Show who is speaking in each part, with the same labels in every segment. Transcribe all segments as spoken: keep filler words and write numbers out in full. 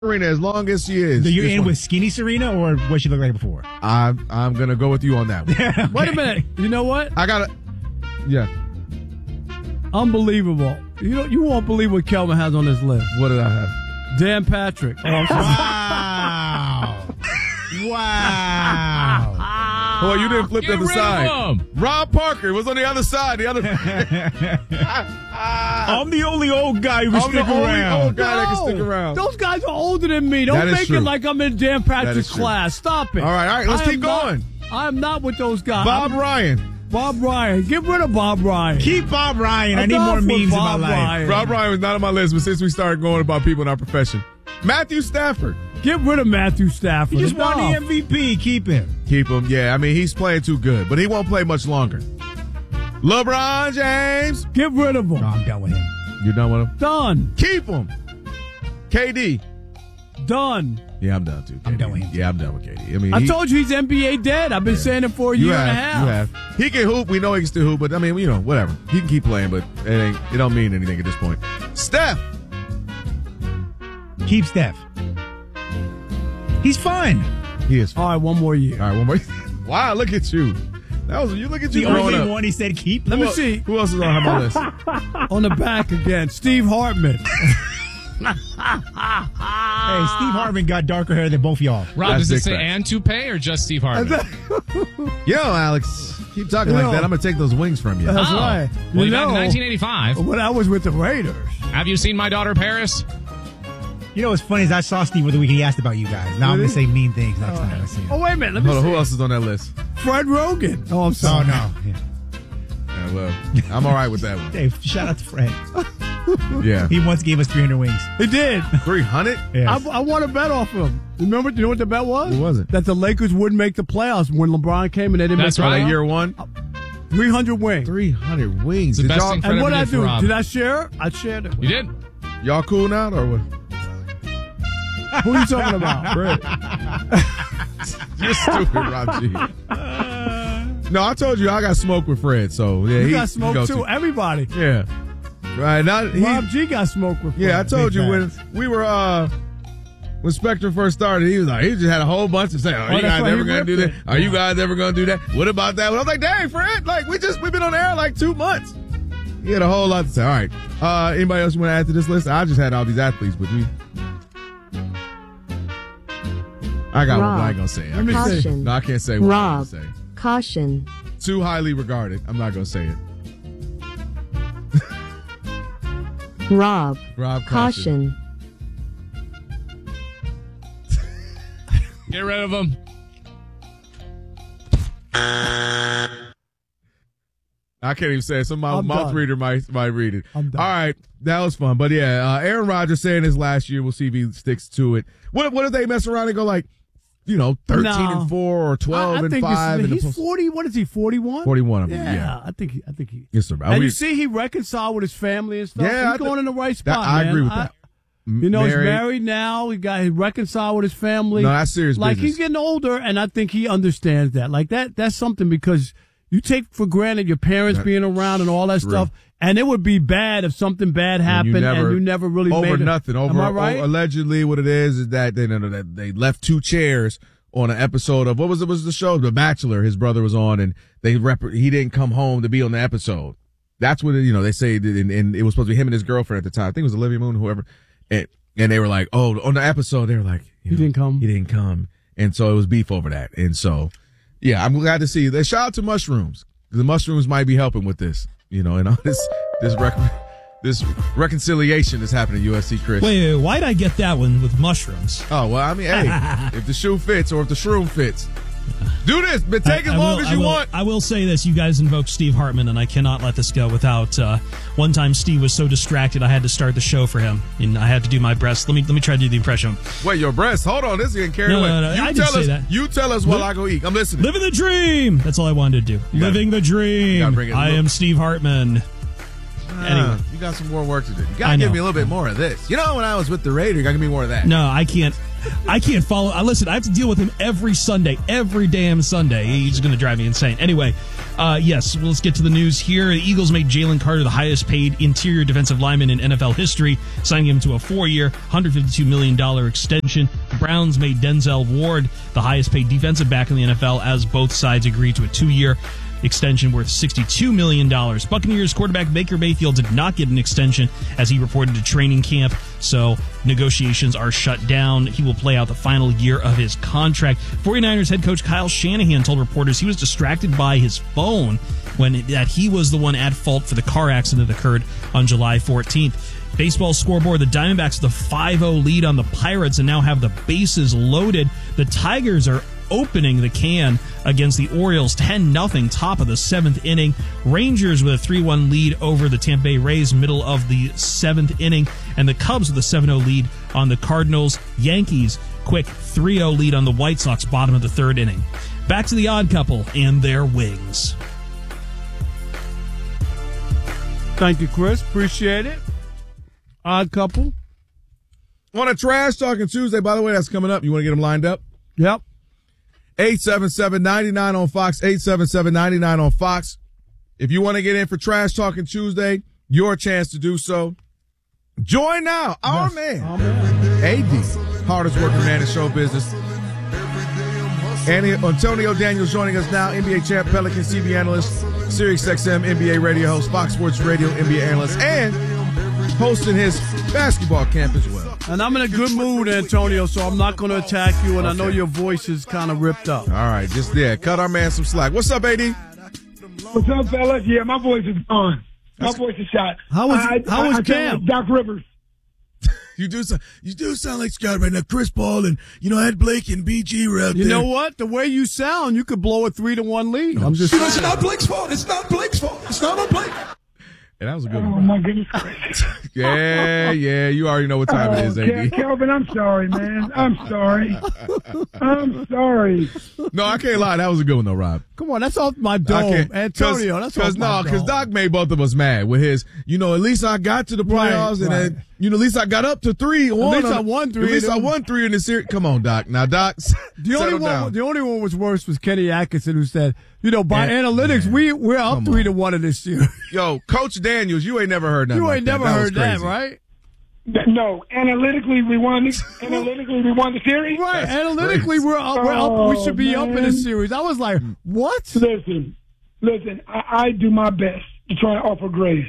Speaker 1: Serena as long as she is.
Speaker 2: So you're
Speaker 1: This
Speaker 2: in
Speaker 1: one.
Speaker 2: with skinny Serena or what she looked like before?
Speaker 1: I'm I'm gonna go with you on that one.
Speaker 2: Okay.
Speaker 3: Wait a minute. You know what?
Speaker 1: I gotta. Yeah.
Speaker 3: Unbelievable. You don't, you won't believe what Kelvin has on this list.
Speaker 1: What did I have?
Speaker 3: Dan Patrick. Oh, I'm sorry.
Speaker 2: Wow. Wow.
Speaker 1: Oh, you didn't flip
Speaker 4: Get
Speaker 1: the other
Speaker 4: rid
Speaker 1: side.
Speaker 4: of him.
Speaker 1: Rob Parker was on the other side. The other.
Speaker 2: I'm the only old guy who can
Speaker 1: I'm
Speaker 2: stick
Speaker 1: the only
Speaker 2: around.
Speaker 1: old guy that can
Speaker 3: No.
Speaker 1: stick around.
Speaker 3: Those guys are older than me. Don't
Speaker 1: That is
Speaker 3: make
Speaker 1: true.
Speaker 3: it like I'm in Dan Patrick's
Speaker 1: is true.
Speaker 3: class. Stop it.
Speaker 1: All right, all right, let's
Speaker 3: I am
Speaker 1: keep
Speaker 3: not-
Speaker 1: going.
Speaker 3: I am not with those guys.
Speaker 1: Bob
Speaker 3: I'm-
Speaker 1: Ryan.
Speaker 3: Bob Ryan. Get rid of Bob Ryan.
Speaker 2: Keep Bob Ryan. I need
Speaker 3: Enough
Speaker 2: more
Speaker 3: with
Speaker 2: memes
Speaker 3: Bob
Speaker 2: in my life.
Speaker 3: Ryan.
Speaker 1: Rob Ryan was not on my list, but since we started going about people in our profession, Matthew Stafford.
Speaker 3: Get rid of Matthew Stafford.
Speaker 2: He just won the
Speaker 3: Enough.
Speaker 2: M V P. Keep him.
Speaker 1: Keep him. Yeah, I mean, he's playing too good, but he won't play much longer. LeBron James.
Speaker 3: Get rid of him.
Speaker 2: No, I'm done with him.
Speaker 1: You done with him?
Speaker 3: Done.
Speaker 1: Keep him. K D.
Speaker 3: Done.
Speaker 1: Yeah, I'm done too. K D.
Speaker 2: I'm done with him.
Speaker 1: Yeah, I'm done with K D. I mean,
Speaker 3: I
Speaker 1: he,
Speaker 3: told you he's N B A dead. I've been saying it for a
Speaker 1: you
Speaker 3: year
Speaker 1: have,
Speaker 3: and a half.
Speaker 1: You have. He can hoop. We know he can still hoop, but I mean, you know, whatever. He can keep playing, but it ain't. It don't mean anything at this point. Steph.
Speaker 2: Keep Steph. He's fine.
Speaker 1: He is.
Speaker 3: All right, one more year.
Speaker 1: All right, one more. Wow, look at you. That was you. Look at you
Speaker 2: The
Speaker 1: growing
Speaker 2: only
Speaker 1: up.
Speaker 2: one he said keep.
Speaker 3: Let
Speaker 1: Who
Speaker 3: me
Speaker 1: el-
Speaker 3: see.
Speaker 1: Who else is on my list?
Speaker 3: On the back again. Steve Hartman.
Speaker 2: Hey, Steve Hartman got darker hair than both y'all.
Speaker 4: Rob,
Speaker 1: That's
Speaker 4: does it
Speaker 1: big
Speaker 4: say
Speaker 1: fact.
Speaker 4: and toupee or just Steve Hartman?
Speaker 1: Yo, Alex, keep talking
Speaker 3: Yo.
Speaker 1: like that. I'm gonna take those wings from you.
Speaker 3: That's
Speaker 4: Oh.
Speaker 3: right.
Speaker 4: Well,
Speaker 3: You
Speaker 4: back in
Speaker 3: know,
Speaker 4: nineteen eighty-five.
Speaker 3: when I was with the Raiders.
Speaker 4: Have you seen My Daughter Paris?
Speaker 2: You know what's funny is I saw Steve over the weekend. He asked about you guys. Now I'm
Speaker 3: Really?
Speaker 2: going to say mean things next time I see him.
Speaker 3: Oh, wait a minute. Let me
Speaker 1: Hold on,
Speaker 3: see.
Speaker 1: who else is on that list?
Speaker 3: Fred Rogan. Oh, I'm
Speaker 2: Oh,
Speaker 3: sorry.
Speaker 2: no. Yeah.
Speaker 1: Yeah, well, I'm all right with that one.
Speaker 2: Hey, shout out to Fred.
Speaker 1: Yeah,
Speaker 2: He once gave us three hundred wings.
Speaker 3: He did.
Speaker 1: three hundred.
Speaker 2: Yeah.
Speaker 3: I, I won a bet off him. Remember? You know what the bet was?
Speaker 1: What was it?
Speaker 3: That the Lakers wouldn't make the playoffs when LeBron came and they didn't
Speaker 4: That's
Speaker 3: make the
Speaker 4: right.
Speaker 1: Like
Speaker 3: playoffs.
Speaker 1: year one,
Speaker 3: three hundred wings.
Speaker 1: three hundred wings.
Speaker 4: The
Speaker 1: Did
Speaker 4: best
Speaker 1: y'all,
Speaker 4: thing Fred
Speaker 3: And what
Speaker 4: ever
Speaker 3: I
Speaker 4: did for
Speaker 3: do?
Speaker 4: Rob.
Speaker 3: Did I share? I shared it. With
Speaker 4: You did?
Speaker 1: y'all cool now or what?
Speaker 3: Who are you talking about?
Speaker 1: Fred. You're stupid, Rob G. No, I told you I got smoke with Fred, so yeah,
Speaker 3: You
Speaker 1: he
Speaker 3: got smoke
Speaker 1: go
Speaker 3: too.
Speaker 1: to-
Speaker 3: Everybody.
Speaker 1: Yeah, right. Not he.
Speaker 3: Rob G got smoke with.
Speaker 1: Yeah, I
Speaker 3: Fred.
Speaker 1: told
Speaker 2: Big
Speaker 1: you when
Speaker 2: facts.
Speaker 1: we were uh when Spectre first started, he was like, he just had a whole bunch of saying, "Are
Speaker 3: Oh,
Speaker 1: you
Speaker 3: that's
Speaker 1: guys
Speaker 3: why he
Speaker 1: ever gonna do that?
Speaker 3: ripped it.
Speaker 1: Are you guys ever gonna do that? What about that?" I was like, "Dang, Fred, like we just we've been on air like two months." He had a whole lot to say. All right, uh, anybody else want to add to this list? I just had all these athletes with me. I got one, but I ain't gonna say it. I can't say-
Speaker 5: Caution.
Speaker 1: No, I can't say what I'm
Speaker 5: Rob.
Speaker 1: gonna say.
Speaker 5: Caution.
Speaker 1: Too highly regarded. I'm not gonna say it.
Speaker 5: Rob.
Speaker 1: Rob Caution.
Speaker 5: Caution.
Speaker 4: Get rid of him.
Speaker 1: I can't even say it. Some mouth,
Speaker 3: I'm
Speaker 1: mouth
Speaker 3: done.
Speaker 1: reader might might read it.
Speaker 3: I'm done.
Speaker 1: All right, that was fun. But yeah, uh, Aaron Rodgers saying his last year. We'll see if he sticks to it. What what if they mess around and go like, you know, thirteen
Speaker 3: No.
Speaker 1: and four or twelve
Speaker 3: I, I
Speaker 1: and
Speaker 3: think
Speaker 1: five?
Speaker 3: this
Speaker 1: in
Speaker 3: is,
Speaker 1: the
Speaker 3: he's
Speaker 1: post-
Speaker 3: forty. What is he? Forty-one.
Speaker 1: Forty-one of them.
Speaker 3: Yeah,
Speaker 1: Yeah.
Speaker 3: I think. He, I think he.
Speaker 1: Yes, sir.
Speaker 3: And
Speaker 1: We-
Speaker 3: you see, he reconciled with his family and stuff.
Speaker 1: Yeah, I
Speaker 3: he's
Speaker 1: thi-
Speaker 3: going in the right
Speaker 1: that-
Speaker 3: spot.
Speaker 1: I
Speaker 3: man.
Speaker 1: agree with that.
Speaker 3: You know,
Speaker 1: Married.
Speaker 3: he's married now. He got he reconciled with his family.
Speaker 1: No, that's serious
Speaker 3: Like
Speaker 1: business.
Speaker 3: he's getting older, and I think he understands that. Like that. That's something because you take for granted your parents
Speaker 1: That-
Speaker 3: being around and all that
Speaker 1: it's
Speaker 3: stuff,
Speaker 1: real.
Speaker 3: and it would be bad if something bad happened and you never, really
Speaker 1: over
Speaker 3: made it.
Speaker 1: nothing. Over,
Speaker 3: Am I right?
Speaker 1: over- allegedly, what it is is that they no, no, that they left two chairs on an episode of what was it was the show The Bachelor. His brother was on, and they rep- he didn't come home to be on the episode. That's what it, you know. They say, that, and, and it was supposed to be him and his girlfriend at the time. I think it was Olivia Moon, whoever. And and they were like, oh, on the episode, they were like, you
Speaker 3: He
Speaker 1: know,
Speaker 3: didn't come.
Speaker 1: He didn't come, and so it was beef over that. And so, yeah, I'm glad to see. They shout out to mushrooms. The mushrooms might be helping with this, you know, and all this this rec- this reconciliation that's happening at U S C, Chris.
Speaker 6: Wait, wait, why'd I get that one with mushrooms?
Speaker 1: Oh, well, I mean, hey, if the shoe fits or if the shroom fits, do this, but take
Speaker 6: I-
Speaker 1: as
Speaker 6: I
Speaker 1: long
Speaker 6: will-
Speaker 1: as
Speaker 6: I
Speaker 1: you
Speaker 6: will-
Speaker 1: want.
Speaker 6: I will say this. You guys invoked Steve Hartman, and I cannot let this go without. Uh, one time, Steve was so distracted, I had to start the show for him, and I had to do my best. Let me let me try to do the impression.
Speaker 1: Wait, your breast. Hold on, this is getting carried
Speaker 6: No,
Speaker 1: away.
Speaker 6: no, no,
Speaker 1: you
Speaker 6: I didn't
Speaker 1: tell
Speaker 6: say
Speaker 1: us.
Speaker 6: that.
Speaker 1: You tell us while I go eat. I'm listening.
Speaker 6: Living the dream. That's all I wanted to do.
Speaker 1: You gotta-
Speaker 6: Living the
Speaker 1: you
Speaker 6: dream.
Speaker 1: gotta bring it a
Speaker 6: I
Speaker 1: little-
Speaker 6: am Steve Hartman.
Speaker 1: Ah,
Speaker 6: Anyway.
Speaker 1: you got some more work to do. You
Speaker 6: I
Speaker 1: gotta give
Speaker 6: know.
Speaker 1: me a little bit more of this. You know, when I was with the Raiders, you gotta give me more of that.
Speaker 6: No, I can't. I can't follow. I listen. I have to deal with him every Sunday, every damn Sunday. He's going to drive me insane. Anyway, uh, yes, well, let's get to the news here. The Eagles made Jalen Carter the highest paid interior defensive lineman in N F L history, signing him to a four-year, one hundred fifty-two million dollars extension. The Browns made Denzel Ward the highest paid defensive back in the N F L, as both sides agreed to a two-year extension worth sixty-two million dollars. Buccaneers quarterback Baker Mayfield did not get an extension as he reported to training camp, so negotiations are shut down. He will play out the final year of his contract. 49ers head coach Kyle Shanahan told reporters he was distracted by his phone when it, that he was the one at fault for the car accident that occurred on July fourteenth. Baseball scoreboard, the Diamondbacks with a five oh lead on the Pirates and now have the bases loaded. The Tigers are opening the can against the Orioles ten nothing, top of the seventh inning. Rangers with a three one lead over the Tampa Bay Rays, middle of the seventh inning. And the Cubs with a seven oh lead on the Cardinals. Yankees, quick three oh lead on the White Sox, bottom of the third inning. Back to the Odd Couple and their wings.
Speaker 3: Thank you, Chris. Appreciate it. Odd Couple.
Speaker 1: On a Trash Talking Tuesday, by the way, that's coming up. You want to get them lined up?
Speaker 3: Yep.
Speaker 1: eight seven seven, nine nine on Fox, eight seven seven, nine nine on Fox. If you want to get in for Trash Talking Tuesday, your chance to do so. Join now, our
Speaker 3: Yes.
Speaker 1: man,
Speaker 3: Our man.
Speaker 1: A D, hardest working man in show business. And Antonio Daniels joining us now, N B A champ, Pelican C B analyst, Sirius X M N B A radio host, Fox Sports Radio N B A analyst, and hosting his basketball camp as well.
Speaker 3: And I'm in a good mood, Antonio, so I'm not going to attack you, and I know your voice is kind of ripped up.
Speaker 1: All right, just there. Cut our man some slack. What's up, A D?
Speaker 7: What's up, fellas? Yeah, my voice is gone. My
Speaker 1: That's-
Speaker 7: voice is shot.
Speaker 3: How was-
Speaker 7: I,
Speaker 3: how
Speaker 7: I,
Speaker 3: was
Speaker 7: I sound
Speaker 3: camp?
Speaker 7: like Doc Rivers.
Speaker 1: You do sound, you do sound like Scott right now. Chris Paul and, you know, Ed Blake and B G were out
Speaker 3: You
Speaker 1: there.
Speaker 3: know what? The way you sound, you could blow a three to one lead. I'm just
Speaker 8: It's
Speaker 3: saying.
Speaker 8: not Blake's fault. It's not Blake's fault. It's not on Blake.
Speaker 1: And that was a good
Speaker 7: Oh,
Speaker 1: one.
Speaker 7: my goodness gracious.
Speaker 1: Yeah, yeah, you already know what time it is,
Speaker 7: Oh,
Speaker 1: A
Speaker 7: Kel-
Speaker 1: D.
Speaker 7: Kelvin, I'm sorry, man. I'm sorry. I'm sorry.
Speaker 1: No, I can't lie. That was a good one, though, Rob.
Speaker 3: Come on, that's off my
Speaker 1: I
Speaker 3: dome.
Speaker 1: can't-
Speaker 3: Antonio, that's off
Speaker 1: Cause,
Speaker 3: my
Speaker 1: no, because
Speaker 3: dome.
Speaker 1: Doc made both of us mad with his, you know, at least I got to the
Speaker 3: Right,
Speaker 1: playoffs and
Speaker 3: right.
Speaker 1: then, you know, at least I got up to three. At
Speaker 3: least I won three
Speaker 1: At least
Speaker 3: of
Speaker 1: I
Speaker 3: them.
Speaker 1: won three in the series. Come on, Doc. Now, Doc,
Speaker 3: The only
Speaker 1: settle
Speaker 3: one,
Speaker 1: down.
Speaker 3: the only one was worse was Kenny Atkinson, who said, "You know, by
Speaker 1: And-
Speaker 3: analytics,
Speaker 1: yeah.
Speaker 3: we we're up
Speaker 1: Come
Speaker 3: three
Speaker 1: on.
Speaker 3: to one in this series."
Speaker 1: Yo, Coach Daniels, you ain't never heard nothing
Speaker 3: You
Speaker 1: like
Speaker 3: ain't
Speaker 1: that.
Speaker 3: never
Speaker 1: That was
Speaker 3: heard that,
Speaker 1: crazy.
Speaker 3: right?
Speaker 7: No, analytically, we won. Analytically, we won the series.
Speaker 3: Right.
Speaker 1: That's
Speaker 3: Analytically,
Speaker 1: crazy.
Speaker 3: we're up. We're up. We should be
Speaker 7: Oh,
Speaker 3: up in
Speaker 7: man.
Speaker 3: this series. I was like, what?
Speaker 7: Listen, listen. I, I do my best to try and offer grace.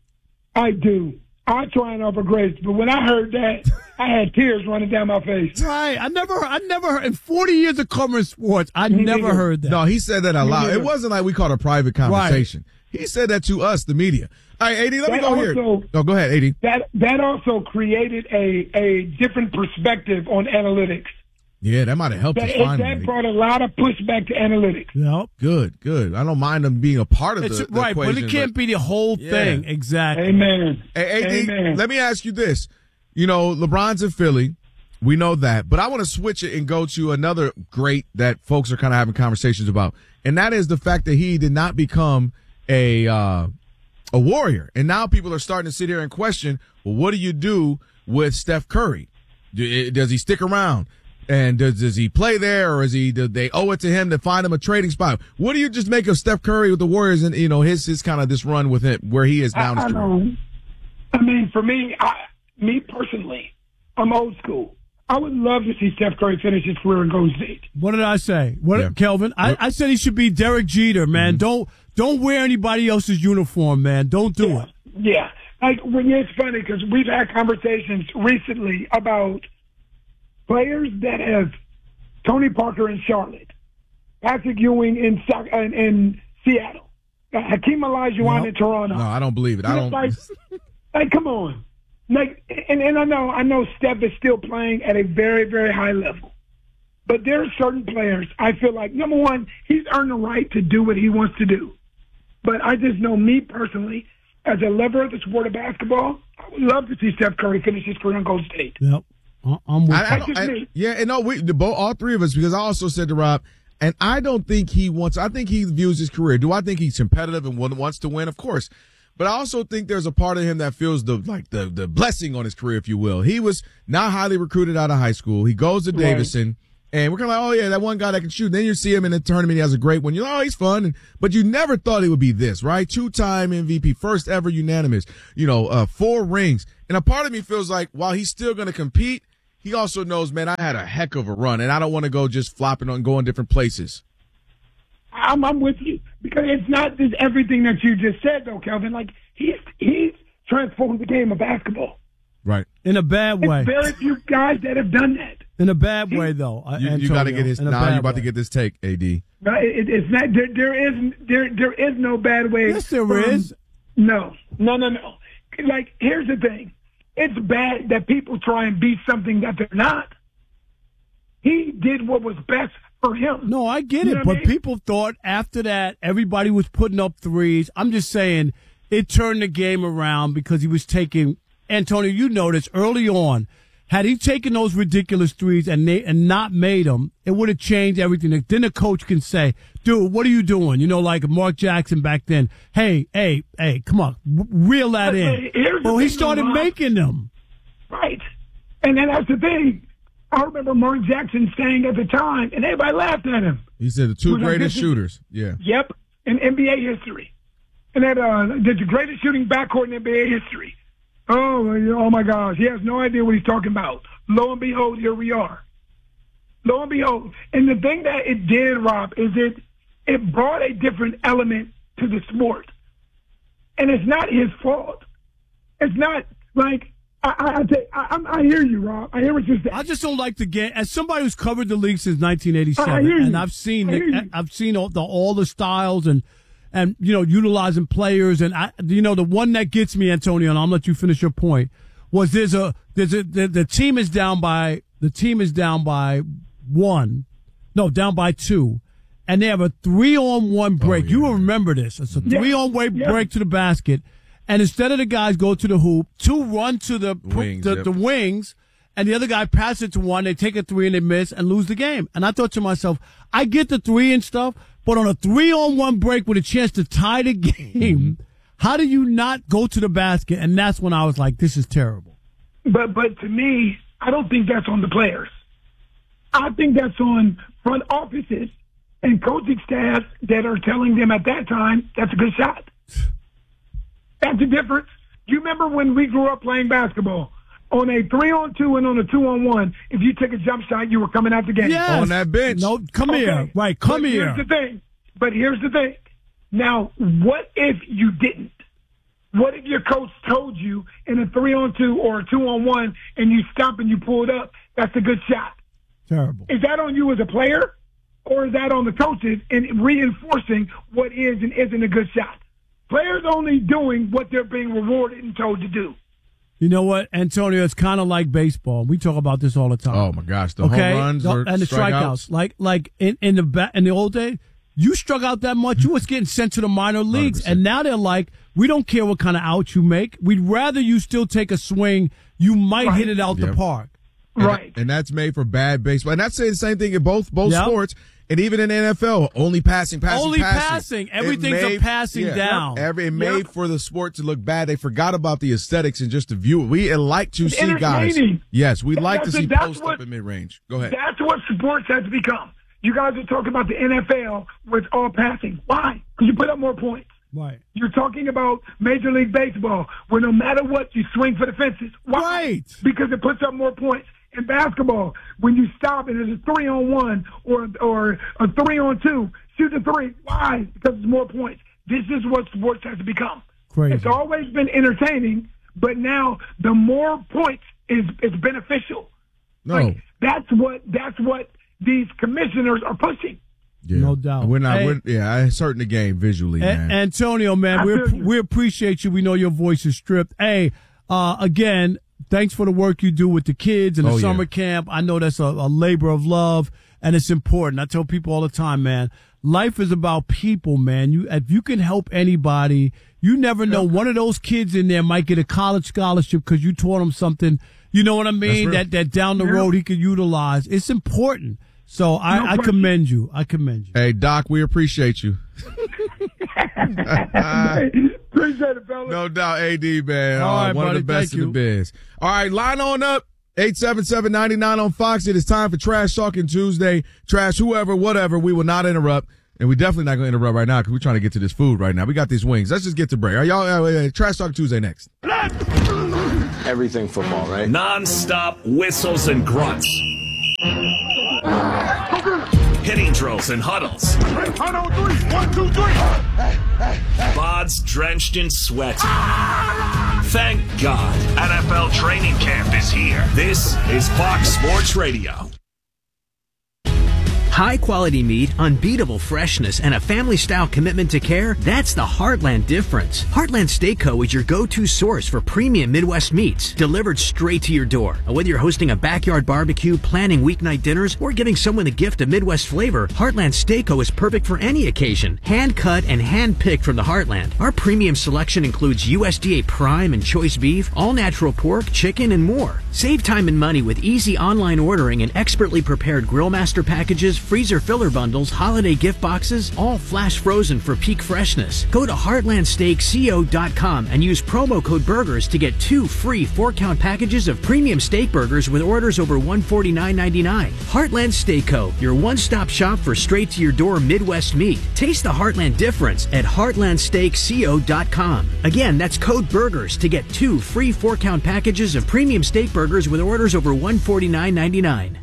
Speaker 7: I do. I try and offer grace, but when I heard that, I had tears running down my face.
Speaker 3: Right. I never. I never. heard- In forty years of covering sports, I
Speaker 7: Me
Speaker 3: never
Speaker 7: neither.
Speaker 3: heard that.
Speaker 1: No, he said that out loud.
Speaker 7: neither.
Speaker 1: It wasn't like we caught a private conversation. He said that to us, the media. All right, A D, let me
Speaker 7: That
Speaker 1: go here.
Speaker 7: also-
Speaker 1: No, go ahead, A D.
Speaker 7: That that also created a a different perspective on analytics.
Speaker 1: Yeah, that might have helped
Speaker 7: That,
Speaker 1: us
Speaker 7: it,
Speaker 1: find
Speaker 7: that
Speaker 1: him.
Speaker 7: brought a lot of pushback to analytics.
Speaker 3: Yep.
Speaker 1: Good, good. I don't mind them being a part of
Speaker 3: It's,
Speaker 1: the, the
Speaker 3: right,
Speaker 1: equation.
Speaker 3: but it can't be the whole
Speaker 1: Yeah.
Speaker 3: thing. Exactly.
Speaker 7: Amen.
Speaker 1: Hey, A D,
Speaker 7: Amen.
Speaker 1: let me ask you this. You know, LeBron's in Philly. We know that. But I want to switch it and go to another great that folks are kind of having conversations about. And that is the fact that he did not become a uh, a warrior. And now people are starting to sit here and question, well, what do you do with Steph Curry? Do- Does he stick around? And does, does he play there, or is he? Do they owe it to him to find him a trading spot? What do you just make of Steph Curry with the Warriors and you know his his kind of this run with him where he is now? in
Speaker 7: I, I
Speaker 1: his career?
Speaker 7: know. I mean, for me, I, me personally, I'm old school. I would love to see Steph Curry finish his career in Golden State.
Speaker 3: What did I say? What,
Speaker 1: Yeah.
Speaker 3: Kelvin? I, I said he should be Derek Jeter, man.
Speaker 1: Mm-hmm.
Speaker 3: Don't don't wear anybody else's uniform, man. Don't do
Speaker 7: Yeah.
Speaker 3: it.
Speaker 7: Yeah. Like, when it's funny because we've had conversations recently about players that have Tony Parker in Charlotte, Patrick Ewing in, Soc- in, in Seattle, uh, Hakeem Olajuwon
Speaker 3: Yep.
Speaker 7: in Toronto.
Speaker 1: No, I don't believe it. I
Speaker 7: It's
Speaker 1: don't.
Speaker 7: Like, like, come on. Like, and, and I know, I know Steph is still playing at a very, very high level. But there are certain players I feel like, number one, he's earned the right to do what he wants to do. But I just know me personally, as a lover of the sport of basketball, I would love to see Steph Curry finish his career on Golden State.
Speaker 3: Yep. I- I'm with
Speaker 1: I, I
Speaker 7: That's
Speaker 1: don't,
Speaker 7: just
Speaker 1: I-
Speaker 7: me.
Speaker 1: yeah, and no, we the, both, all three of us, because I also said to Rob, and I don't think he wants. I think he views his career. Do I think he's competitive and wa- wants to win? Of course, But I also think there's a part of him that feels the like the the blessing on his career, if you will. He was not highly recruited out of high school. He goes to Davidson, right. And we're kind of like, oh yeah, that one guy that can shoot. And then you see him in the tournament, he has a great one. You're like, oh, he's fun. And, but you never thought it would be this, right? Two-time M V P, first ever unanimous. You know, uh, four rings. And a part of me feels like while he's still going to compete, he also knows, man, I had a heck of a run, and I don't want to go just flopping on going different places.
Speaker 7: I'm, I'm with you because it's not just everything that you just said, though, Kelvin. Like he's he's transformed the game of basketball.
Speaker 1: Right.
Speaker 3: In a bad way.
Speaker 7: There's very few guys that have done that.
Speaker 3: In a bad way, though.
Speaker 1: You, you got to get his. Now you're about
Speaker 3: way.
Speaker 1: to get this take, A D.
Speaker 7: No, it, it's not. There, there is there there is no bad way.
Speaker 3: Yes, there
Speaker 7: from,
Speaker 3: is.
Speaker 7: No, no, no, no. Like here's the thing. It's bad that people try and be something that they're not. He did what was best for him.
Speaker 3: No, I get
Speaker 7: you
Speaker 3: it.
Speaker 7: know
Speaker 3: But
Speaker 7: I mean?
Speaker 3: people thought after that, everybody was putting up threes. I'm just saying it turned the game around because he was taking, Antonio, you noticed early on, had he taken those ridiculous threes and they, and not made them, it would have changed everything. Then the coach can say, dude, what are you doing? You know, like Mark Jackson back then. Hey, hey, hey, come on, reel that in. Well, he started making them.
Speaker 7: Right. And then that's the thing. I remember Mark Jackson saying at the time, and everybody laughed at him.
Speaker 1: He said the two
Speaker 7: like,
Speaker 1: greatest
Speaker 7: is,
Speaker 1: shooters. Yeah.
Speaker 7: Yep. In N B A history. And that uh, the greatest shooting backcourt in N B A history. Oh, oh my gosh. He has no idea what he's talking about. Lo and behold, here we are. Lo and behold. And the thing that it did, Rob, is it it brought a different element to the sport. And it's not his fault. It's not like, I, I, I, I, I hear you, Rob. I hear what you're saying.
Speaker 3: I just don't like the game. As somebody who's covered the league since nineteen eighty-seven,
Speaker 7: I hear you.
Speaker 3: and I've seen
Speaker 7: I hear
Speaker 3: the,
Speaker 7: you.
Speaker 3: I've seen all the, all the styles and, and, you know, utilizing players. And I, you know, the one that gets me, Antonio, and I'll let you finish your point, was there's a, there's a, the, the team is down by, the team is down by one. No, down by two. And they have a three on one break.
Speaker 1: Oh, yeah.
Speaker 3: You will remember this. It's a
Speaker 7: Yeah.
Speaker 3: three on one
Speaker 7: Yeah.
Speaker 3: break to the basket. And instead of the guys go to the hoop, two run to the,
Speaker 1: Wings,
Speaker 3: the,
Speaker 1: yep.
Speaker 3: the wings, and the other guy passes it to one, they take a three and they miss and lose the game. And I thought to myself, I get the three and stuff, but on a three on one break with a chance to tie the game,
Speaker 1: Mm-hmm.
Speaker 3: how do you not go to the basket? And that's when I was like, this is terrible.
Speaker 7: But but to me, I don't think that's on the players. I think that's on front offices and coaching staff that are telling them at that time, that's a good shot. That's the difference. Do you remember when we grew up playing basketball? On a three-on-two and on a two-on-one, if you took a jump shot, you were coming out the game.
Speaker 3: Yes.
Speaker 1: On that bench.
Speaker 3: No, come
Speaker 7: Okay.
Speaker 3: here. Right, come
Speaker 7: but
Speaker 3: here.
Speaker 7: Here's the thing. But here's the thing. Now, what if you didn't? What if your coach told you in a three-on-two or a two-on-one and you stop and you pull it up, that's a good shot?
Speaker 3: Terrible.
Speaker 7: Is that on you as a player, or is that on the coaches in reinforcing what is and isn't a good shot? Players only doing what they're being rewarded and told to do.
Speaker 3: You know what, Antonio? It's kind of like baseball. We talk about this all the time.
Speaker 1: Oh my gosh, the
Speaker 3: okay?
Speaker 1: home runs
Speaker 3: The-
Speaker 1: or
Speaker 3: and the strikeouts.
Speaker 1: strikeouts.
Speaker 3: Like like in, in the ba- in the old day, you struck out that much, you was getting sent to the minor leagues.
Speaker 1: one hundred percent.
Speaker 3: And now they're like, we don't care what kind of out you make. We'd rather you still take a swing. You might
Speaker 7: Right.
Speaker 3: hit it out the
Speaker 1: Yep.
Speaker 3: park.
Speaker 1: And-
Speaker 7: Right.
Speaker 1: And that's made for bad baseball. And that's saying the same thing in both both
Speaker 3: Yep.
Speaker 1: sports. And even in the N F L, only passing, passing,
Speaker 3: Only
Speaker 1: passing.
Speaker 3: passing.
Speaker 1: It
Speaker 3: Everything's a passing down.
Speaker 1: Every, it
Speaker 7: Yep.
Speaker 1: made for the sport to look bad. They forgot about the aesthetics and just the view. We like to
Speaker 7: It's
Speaker 1: see guys.
Speaker 7: entertaining.
Speaker 1: Yes, we like to
Speaker 7: That's-
Speaker 1: see
Speaker 7: that's
Speaker 1: post
Speaker 7: what-
Speaker 1: up in mid range. Go ahead.
Speaker 7: That's what sports has become. You guys are talking about the N F L where it's all passing. Why? Because you put up more points.
Speaker 3: Right.
Speaker 7: You're talking about Major League Baseball where no matter what, you swing for the fences. Why?
Speaker 3: Right.
Speaker 7: Because it puts up more points. In basketball, when you stop and it's a three-on-one or or a three-on-two, shoot the three. Why? Because it's more points. This is what sports has become.
Speaker 3: Crazy.
Speaker 7: It's always been entertaining, but now the more points is is beneficial.
Speaker 1: No.
Speaker 7: Like, that's what that's what these commissioners are pushing.
Speaker 1: Yeah.
Speaker 3: No doubt.
Speaker 1: We're not.
Speaker 3: Hey.
Speaker 1: We're, yeah, I certain the game visually,
Speaker 3: A-
Speaker 1: man.
Speaker 3: Antonio, man,
Speaker 7: I
Speaker 3: we
Speaker 7: feel you.
Speaker 3: we appreciate you. We know your voice is stripped. Hey, uh, again, thanks for the work you do with the kids and the
Speaker 1: Oh, yeah.
Speaker 3: summer camp. I know that's a, a labor of love, and it's important. I tell people all the time, man, life is about people, man. You if you can help anybody, you never know. One of those kids in there might get a college scholarship because you taught him something. You know what I mean?
Speaker 1: real.
Speaker 3: That that down the
Speaker 7: Yeah.
Speaker 3: road he could utilize. It's important. So I,
Speaker 7: No
Speaker 3: I
Speaker 7: question.
Speaker 3: commend you. I commend you.
Speaker 1: Hey, Doc, we appreciate you.
Speaker 7: Appreciate it, fellas.
Speaker 1: No doubt, A D, man.
Speaker 3: All
Speaker 1: Uh,
Speaker 3: right,
Speaker 1: one
Speaker 3: buddy,
Speaker 1: of the best
Speaker 3: thank
Speaker 1: in the
Speaker 3: you.
Speaker 1: biz. All right, line on up. eight seven seven, nine nine on Fox. It is time for Trash Talking Tuesday. Trash whoever, whatever. We will not interrupt. And we're definitely not going to interrupt right now because we're trying to get to this food right now. We got these wings. Let's just get to break. Are y'all uh, uh, Trash Talk Tuesday next?
Speaker 9: Everything football, right?
Speaker 10: Non-stop whistles and grunts. Hitting drills and huddles.
Speaker 8: One, on three. One, two, three.
Speaker 10: Bods drenched in sweat. Thank God N F L training camp is here. This is Fox Sports Radio.
Speaker 11: High quality meat, unbeatable freshness, and a family style commitment to care, that's the Heartland difference. Heartland Steak Co. is your go-to source for premium Midwest meats, delivered straight to your door. Whether you're hosting a backyard barbecue, planning weeknight dinners, or giving someone a gift of Midwest flavor, Heartland Steak Co. is perfect for any occasion. Hand cut and hand picked from the Heartland. Our premium selection includes U S D A prime and choice beef, all natural pork, chicken, and more. Save time and money with easy online ordering and expertly prepared grill master packages, freezer filler bundles, holiday gift boxes, all flash frozen for peak freshness. Go to heartland steak co dot com and use promo code BURGERS to get two free four-count packages of premium steak burgers with orders over one hundred forty-nine ninety-nine. Heartland Steak Co., your one-stop shop for straight-to-your-door Midwest meat. Taste the Heartland difference at heartland steak co dot com. Again, that's code BURGERS to get two free four-count packages of premium steak burgers with orders over one hundred forty-nine ninety-nine.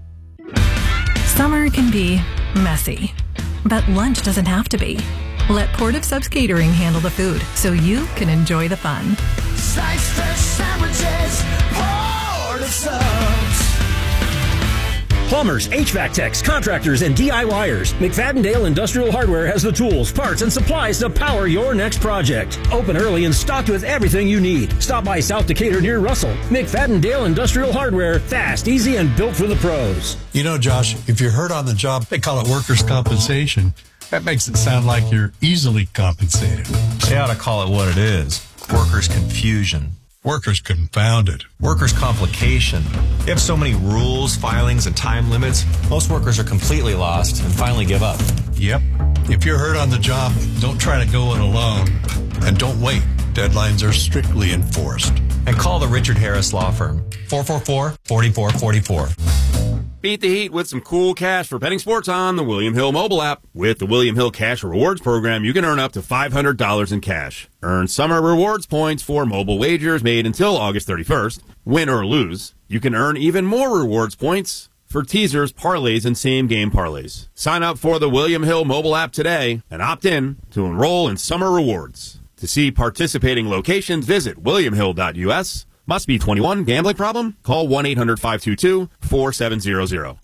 Speaker 12: Summer can be messy, but lunch doesn't have to be. Let Port of Subs Catering handle the food so you can enjoy the fun.
Speaker 8: Slice fresh sandwiches. Port of Subs.
Speaker 13: Plumbers, H V A C techs, contractors, and DIYers. McFadden-Dale Industrial Hardware has the tools, parts, and supplies to power your next project. Open early and stocked with everything you need. Stop by South Decatur near Russell. McFadden-Dale Industrial Hardware. Fast, easy, and built for the pros.
Speaker 14: You know, Josh, if you're hurt on the job, they call it workers' compensation. That makes it sound like you're easily compensated.
Speaker 15: They ought to call it what it is. Workers' confusion.
Speaker 14: Workers confounded.
Speaker 15: Workers' complication. You have so many rules, filings, and time limits, most workers are completely lost and finally give up.
Speaker 14: Yep. If you're hurt on the job, don't try to go it alone. And don't wait. Deadlines are strictly enforced.
Speaker 15: And call the Richard Harris Law Firm. four four four, four four four four.
Speaker 16: Beat the heat with some cool cash for betting sports on the William Hill mobile app. With the William Hill Cash Rewards program, you can earn up to five hundred dollars in cash. Earn summer rewards points for mobile wagers made until August thirty-first. Win or lose, you can earn even more rewards points for teasers, parlays, and same-game parlays. Sign up for the William Hill mobile app today and opt in to enroll in summer rewards. To see participating locations, visit william hill dot u s. Must be twenty-one. Gambling problem? Call one eight hundred five two two four seven zero zero.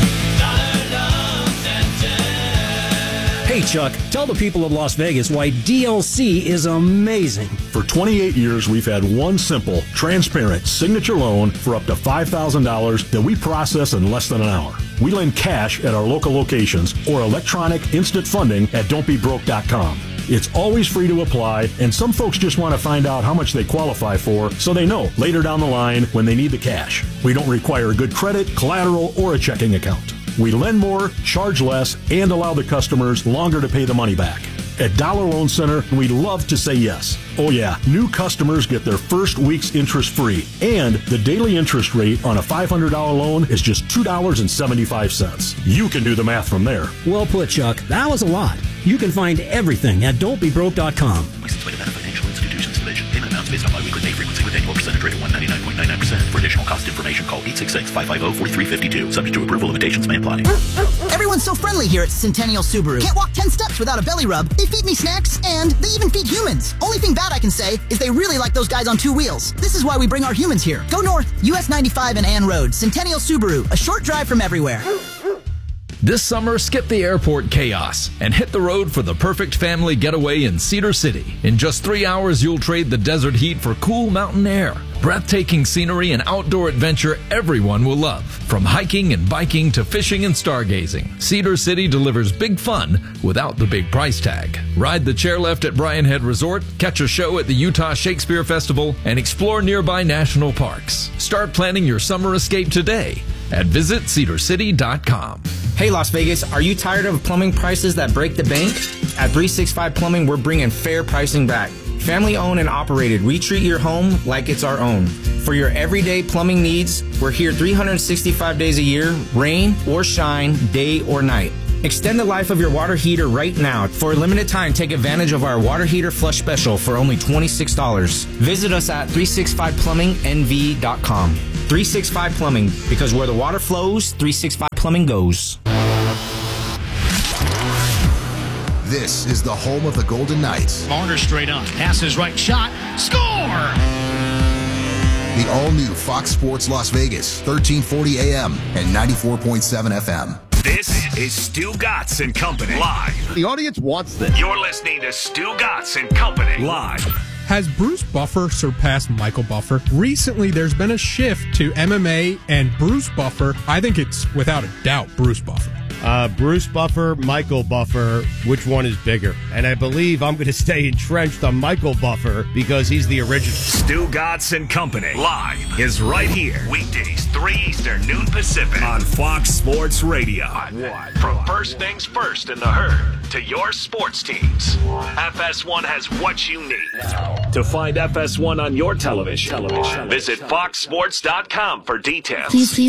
Speaker 13: Hey, Chuck, tell the people of Las Vegas why D L C is amazing.
Speaker 17: For twenty-eight years, we've had one simple, transparent signature loan for up to five thousand dollars that we process in less than an hour. We lend cash at our local locations or electronic instant funding at don't be broke dot com. It's always free to apply, and some folks just want to find out how much they qualify for so they know later down the line when they need the cash. We don't require good credit, collateral, or a checking account. We lend more, charge less, and allow the customers longer to pay the money back. At Dollar Loan Center, we love to say yes. Oh yeah, new customers get their first week's interest free, and the daily interest rate on a five hundred dollars loan is just two dollars and seventy-five cents. You can do the math from there.
Speaker 13: Well put, Chuck. That was a lot. You can find everything at don't be broke dot com.
Speaker 18: Licensed by Nevada Financial Institutions Division. Payment amounts based on biweekly pay frequency with annual percentage rate of one ninety-nine point nine nine percent. For additional cost information, call eight six six, five five zero, four three five two. Subject to approval, limitations may apply.
Speaker 19: Everyone's so friendly here at Centennial Subaru. Can't walk ten steps without a belly rub. They feed me snacks, and they even feed humans. Only thing bad I can say is they really like those guys on two wheels. This is why we bring our humans here. Go north, U S ninety-five and Ann Road. Centennial Subaru, a short drive from everywhere.
Speaker 20: This summer, skip the airport chaos and hit the road for the perfect family getaway in Cedar City. In just three hours, you'll trade the desert heat for cool mountain air. Breathtaking scenery and outdoor adventure everyone will love. From hiking and biking to fishing and stargazing, Cedar City delivers big fun without the big price tag. Ride the chairlift at Bryan Head Resort, catch a show at the Utah Shakespeare Festival, and explore nearby national parks. Start planning your summer escape today at visit cedar city dot com.
Speaker 21: Hey Las Vegas, are you tired of plumbing prices that break the bank? At three sixty-five Plumbing, we're bringing fair pricing back. Family owned and operated, we treat your home like it's our own. For your everyday plumbing needs, we're here three hundred sixty-five days a year, rain or shine, day or night. Extend the life of your water heater right now. For a limited time, take advantage of our water heater flush special for only twenty-six dollars. Visit us at three sixty-five plumbing n v dot com. three sixty-five Plumbing, because where the water flows, three sixty-five Plumbing goes.
Speaker 22: This is the home of the Golden Knights.
Speaker 23: Marner straight on. Passes right shot. Score!
Speaker 22: The all-new Fox Sports Las Vegas, thirteen forty A M and ninety-four point seven F M.
Speaker 10: This is Stu Gatz and Company live.
Speaker 24: The audience wants this.
Speaker 10: You're listening to Stu Gatz and Company live.
Speaker 25: Has Bruce Buffer surpassed Michael Buffer? Recently, there's been a shift to M M A and Bruce Buffer. I think it's without a doubt Bruce Buffer.
Speaker 24: Uh, Bruce Buffer, Michael Buffer, which one is bigger? And I believe I'm going to stay entrenched on Michael Buffer because he's the original.
Speaker 10: Stu Gatz and Company live is right here. Weekdays, three Eastern, noon Pacific on Fox Sports Radio. From first things first in the herd to your sports teams, F S one has what you need. To find F S one on your television, television. Visit fox sports dot com for details.
Speaker 26: Please, please.